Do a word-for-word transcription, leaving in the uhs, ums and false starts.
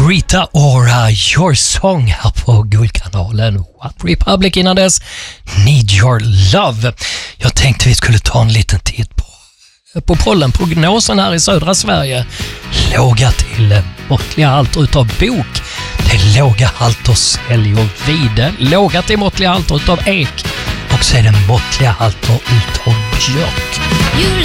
Rita Ora, Your Song här på Guldkanalen. What Republic innan dess, Need Your Love. Jag tänkte vi skulle ta en liten titt på, på pollenprognosen här i södra Sverige. Låga till måttliga halter utav bok. Det är låga halter sälj och vide. Låga till måttliga halter utav ek. Och så är det måttliga halter utav björk.